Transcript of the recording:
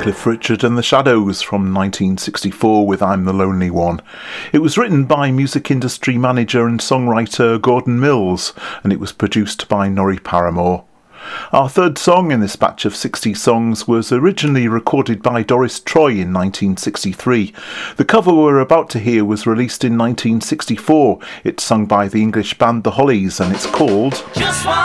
Cliff Richard and the Shadows from 1964 with I'm the Lonely One. It was written by music industry manager and songwriter Gordon Mills, and it was produced by Norrie Paramore. Our third song in this batch of 60 songs was originally recorded by Doris Troy in 1963. The cover we're about to hear was released in 1964. It's sung by the English band The Hollies and it's called